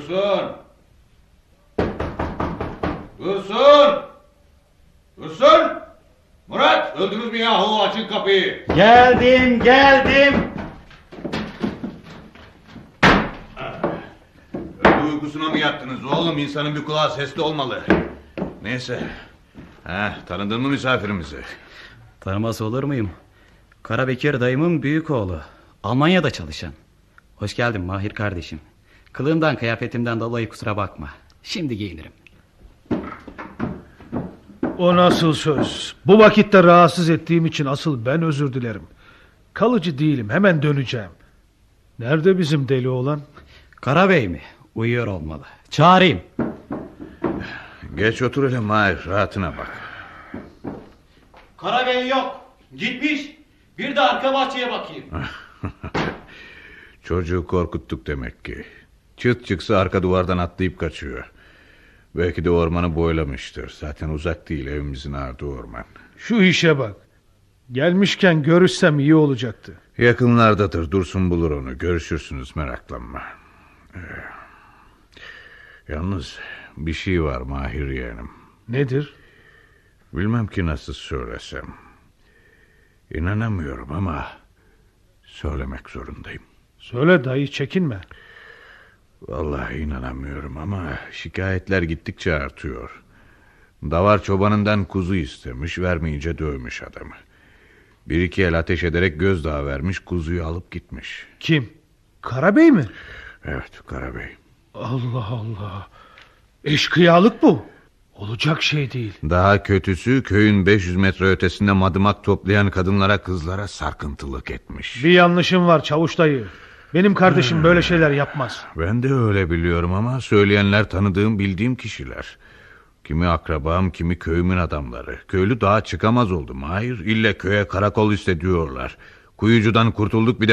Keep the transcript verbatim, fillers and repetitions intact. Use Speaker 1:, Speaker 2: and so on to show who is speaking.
Speaker 1: Dursun! Dursun! Dursun! Murat! Öldünüz mü yahu? Açın kapıyı!
Speaker 2: Geldim, geldim!
Speaker 1: Öldü uykusuna mı yattınız oğlum? İnsanın bir kulağı sesli olmalı. Neyse. Heh, tanıdın mı misafirimizi?
Speaker 2: Tanımaz olur muyum? Karabekir dayımın büyük oğlu. Almanya'da çalışan. Hoş geldin Mahir kardeşim. Kılığımdan kıyafetimden dolayı kusura bakma. Şimdi giyinirim.
Speaker 3: O nasıl söz? Bu vakitte rahatsız ettiğim için asıl ben özür dilerim. Kalıcı değilim, hemen döneceğim. Nerede bizim deli oğlan?
Speaker 2: Karabey mi? Uyuyor olmalı. Çağırayım.
Speaker 1: Geç otur hele Mahir, rahatına bak.
Speaker 2: Karabey yok. Gitmiş. Bir de arka bahçeye bakayım.
Speaker 1: Çocuğu korkuttuk demek ki. Çıt çıksa arka duvardan atlayıp kaçıyor. Belki de ormanı boylamıştır. Zaten uzak değil, evimizin ardı orman.
Speaker 3: Şu işe bak. Gelmişken görüşsem iyi olacaktı.
Speaker 1: Yakınlardadır, Dursun bulur onu. Görüşürsünüz, meraklanma. Ee, yalnız bir şey var Mahir yeğenim.
Speaker 3: Nedir?
Speaker 1: Bilmem ki nasıl söylesem. İnanamıyorum ama söylemek zorundayım.
Speaker 3: Söyle dayı, çekinme.
Speaker 1: Vallahi inanamıyorum ama şikayetler gittikçe artıyor. Davar çobanından kuzu istemiş, vermeyince dövmüş adamı. Bir iki el ateş ederek gözdağı vermiş, kuzuyu alıp gitmiş.
Speaker 3: Kim? Karabey mi?
Speaker 1: Evet, Karabey.
Speaker 3: Allah Allah. Eşkıyalık bu. Olacak şey değil.
Speaker 1: Daha kötüsü, köyün beş yüz metre ötesinde madımak toplayan kadınlara, kızlara sarkıntılık etmiş.
Speaker 3: Bir yanlışım var çavuş dayı. Benim kardeşim böyle şeyler yapmaz.
Speaker 1: Ben de öyle biliyorum ama söyleyenler tanıdığım, bildiğim kişiler. Kimi akrabam, kimi köyümün adamları. Köylü daha çıkamaz oldu Mahir. İlle köye karakol iste diyorlar. Kuyucudan kurtulduk, bir de